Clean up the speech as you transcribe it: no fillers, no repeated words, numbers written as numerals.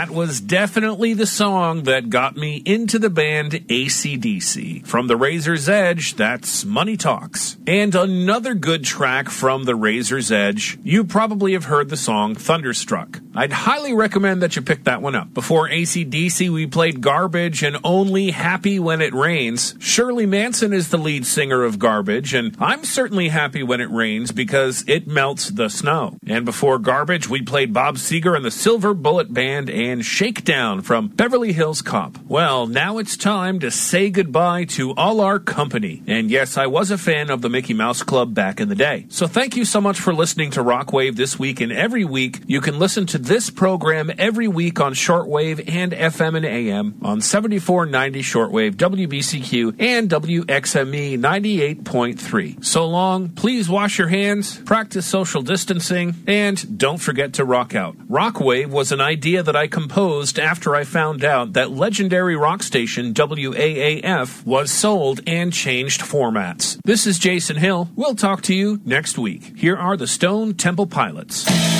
that was definitely the song that got me into the band AC/DC. From the Razor's Edge, that's Money Talks. And another good track from the Razor's Edge, you probably have heard the song Thunderstruck. I'd highly recommend that you pick that one up. Before AC/DC, we played Garbage and Only Happy When It Rains. Shirley Manson is the lead singer of Garbage, and I'm certainly happy when it rains because it melts the snow. And before Garbage, we played Bob Seger and the Silver Bullet Band and Shakedown from Beverly Hills Cop. Well, now it's time to say goodbye to all our company. And yes, I was a fan of the Mickey Mouse Club back in the day. So thank you so much for listening to Rockwave this week and every week. You can listen to this program every week on shortwave and FM and AM on 7490 shortwave, WBCQ, and WXME 98.3. So long, please wash your hands, practice social distancing, and don't forget to rock out. Rockwave was an idea that I composed after I found out that legendary rock station WAAF was sold and changed formats. This is Jason Hill. We'll talk to you next week. Here are the Stone Temple Pilots.